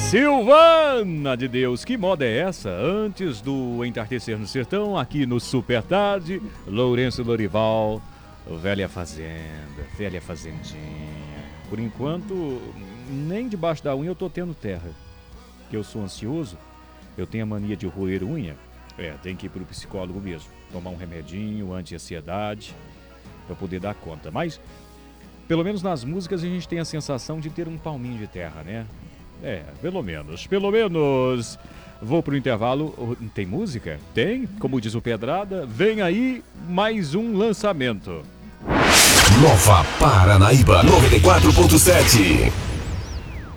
Silvana de Deus, que moda é essa? Antes do Entardecer no Sertão, aqui no Super Tarde, Lourenço Lorival, Velha Fazenda, Velha Fazendinha. Por enquanto, nem debaixo da unha eu tô tendo terra, que eu sou ansioso, eu tenho a mania de roer unha, tem que ir pro psicólogo mesmo, tomar um remedinho, anti-ansiedade, pra poder dar conta. Mas, pelo menos nas músicas a gente tem a sensação de ter um palminho de terra, né? Pelo menos. Vou pro intervalo. Tem música? Tem, como diz o Pedrada. Vem aí mais um lançamento. Nova Paranaíba 94.7.